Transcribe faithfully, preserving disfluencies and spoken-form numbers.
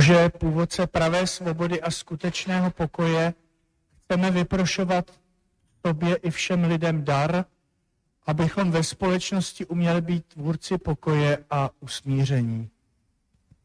Bože, původce pravé svobody a skutečného pokoje, chceme vyprošovat tobě i všem lidem dar, abychom ve společnosti uměli být tvůrci pokoje a usmíření.